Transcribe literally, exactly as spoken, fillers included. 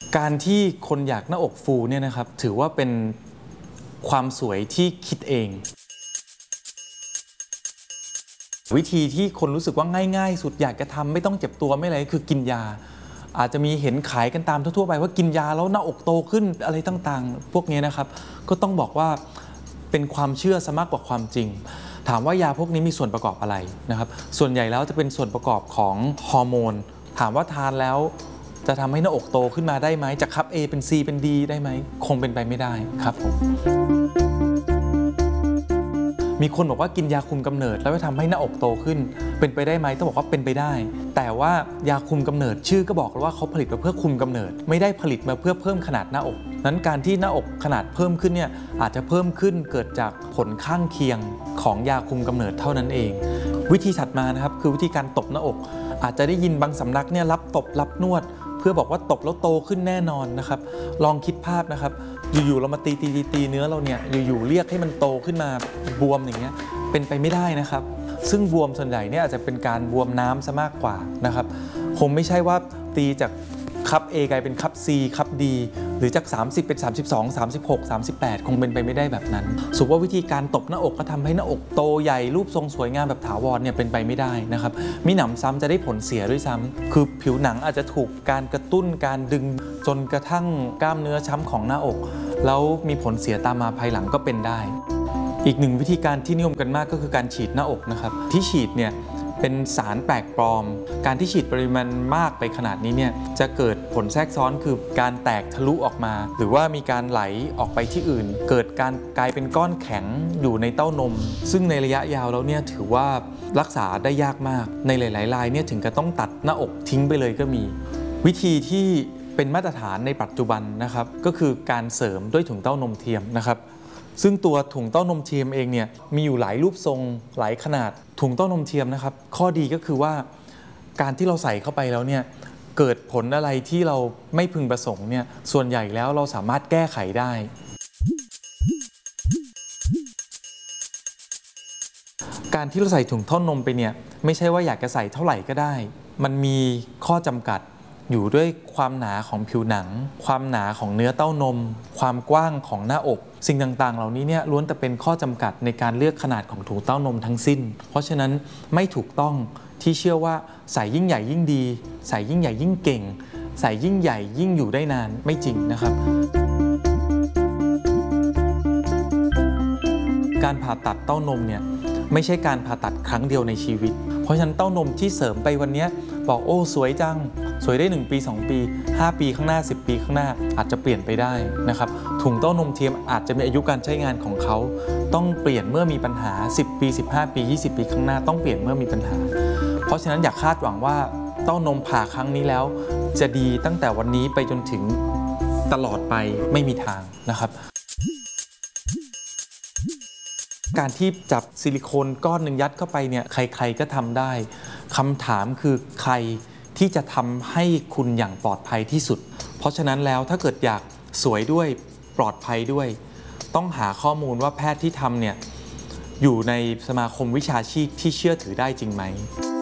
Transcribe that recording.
การที่คนอยากหน้าอกฟูเนี่ยนะครับถือว่าเป็นความสวยที่คิดเองวิธีที่คนรู้สึกว่าง่ายๆสุดอยากจะทำไม่ต้องเจ็บตัวไม่อะไรคือกินยาอาจจะมีเห็นขายกันตามทั่วๆไปว่ากินยาแล้วหน้าอกโตขึ้นอะไรต่างๆพวกนี้นะครับก็ต้องบอกว่าเป็นความเชื่อซะมากกว่าความจริงถามว่ายาพวกนี้มีส่วนประกอบอะไรนะครับส่วนใหญ่แล้วจะเป็นส่วนประกอบของฮอร์โมนถามว่าทานแล้วจะทำให้หน้าอกโตขึ้นมาได้ไหมจากคัพ A เป็น C เป็น D ได้ไหมคงเป็นไปไม่ได้ครับผมมีคนบอกว่ากินยาคุมกำเนิดแล้วจะทำให้หน้าอกโตขึ้นเป็นไปได้ไหมต้องบอกว่าเป็นไปได้แต่ว่ายาคุมกำเนิดชื่อก็บอกแล้วว่าเขาผลิตมาเพื่อคุมกำเนิดไม่ได้ผลิตมาเพื่อเพิ่มขนาดหน้าอกนั้นการที่หน้าอกขนาดเพิ่มขึ้นเนี่ยอาจจะเพิ่มขึ้นเกิดจากผลข้างเคียงของยาคุมกำเนิดเท่านั้นเองวิธีถัดมานะครับคือวิธีการตบหน้าอกอาจจะได้ยินบางสำนักเนี่ยรับตบรับนวดเพื่อบอกว่าตบแล้วโตขึ้นแน่นอนนะครับลองคิดภาพนะครับอยู่ๆเรามาตีตีตีเนื้อเราเนี่ยอยู่ๆเรียกให้มันโตขึ้นมาบวมอย่างเงี้ยเป็นไปไม่ได้นะครับซึ่งบวมส่วนใหญ่เนี่ยอาจจะเป็นการบวมน้ำซะมากกว่านะครับคงไม่ใช่ว่าตีจากคัพ A กลายเป็นคัพ C คัพ D หรือจากสามสิบเป็นสามสิบสอง สามสิบหก สามสิบแปดคงเป็นไปไม่ได้แบบนั้นสุว่าวิธีการตบหน้าอกก็ทำให้หน้าอกโตใหญ่รูปทรงสวยงามแบบถาวรเนี่ยเป็นไปไม่ได้นะครับมิหนำซ้ำจะได้ผลเสียด้วยซ้ำคือผิวหนังอาจจะถูกการกระตุ้นการดึงจนกระทั่งกล้ามเนื้อช้ำของหน้าอกแล้วมีผลเสียตามมาภายหลังก็เป็นได้อีกหนึ่งวิธีการที่นิยมกันมากก็คือการฉีดหน้าอกนะครับที่ฉีดเนี่ยเป็นสารแปลกปลอมการที่ฉีดปริมาณมากไปขนาดนี้เนี่ยจะเกิดผลแทรกซ้อนคือการแตกทะลุออกมาหรือว่ามีการไหลออกไปที่อื่นเกิดการกลายเป็นก้อนแข็งอยู่ในเต้านมซึ่งในระยะยาวแล้วเนี่ยถือว่ารักษาได้ยากมากในหลายๆรายเนี่ยถึงกับต้องตัดหน้าอกทิ้งไปเลยก็มีวิธีที่เป็นมาตรฐานในปัจจุบันนะครับก็คือการเสริมด้วยถุงเต้านมเทียมนะครับซึ่งตัวถุงเต้านมเทียมเองเนี่ยมีอยู่หลายรูปทรงหลายขนาดถุงเต้านมเทียมนะครับข้อดีก็คือว่าการที่เราใส่เข้าไปแล้วเนี่ยเกิดผลอะไรที่เราไม่พึงประสงค์เนี่ยส่วนใหญ่แล้วเราสามารถแก้ไขได้การที่เราใส่ถุงเต้านมไปเนี่ยไม่ใช่ว่าอยากจะใส่เท่าไหร่ก็ได้มันมีข้อจำกัดอยู่ด้วยความหนาของผิวหนังความหนาของเนื้อเต้านมความกว้างของหน้าอกสิ่งต่างๆเหล่านี้เนี่ยล้วนแต่เป็นข้อจำกัดในการเลือกขนาดของถุงเต้านมทั้งสิ้นเพราะฉะนั้นไม่ถูกต้องที่เชื่อว่าใส่ยิ่งใหญ่ยิ่งดีใส่ยิ่งใหญ่ยิ่งเก่งใส่ยิ่งใหญ่ยิ่งอยู่ได้นานไม่จริงนะครับการผ่าตัดเต้านมเนี่ยไม่ใช่การผ่าตัดครั้งเดียวในชีวิตเพราะฉะนั้นเต้านมที่เสริมไปวันนี้บอกโอ้สวยจังสวยได้หนึ่งปีสองปีห้าปีข้างหน้าสิบปีข้างหน้าอาจจะเปลี่ยนไปได้นะครับถุงเต้านมเทียมอาจจะมีอายุการใช้งานของเขาต้องเปลี่ยนเมื่อมีปัญหาสิบปีสิบห้าปียี่สิบปีข้างหน้าต้องเปลี่ยนเมื่อมีปัญหาเพราะฉะนั้นอย่าคาดหวังว่าเต้านมผ่าครั้งนี้แล้วจะดีตั้งแต่วันนี้ไปจนถึงตลอดไปไม่มีทางนะครับการที่จับซิลิโคนก้อนหนึ่งยัดเข้าไปเนี่ยใครๆก็ทำได้คำถามคือใครที่จะทำให้คุณอย่างปลอดภัยที่สุดเพราะฉะนั้นแล้วถ้าเกิดอยากสวยด้วยปลอดภัยด้วยต้องหาข้อมูลว่าแพทย์ที่ทำเนี่ยอยู่ในสมาคมวิชาชีพที่เชื่อถือได้จริงไหม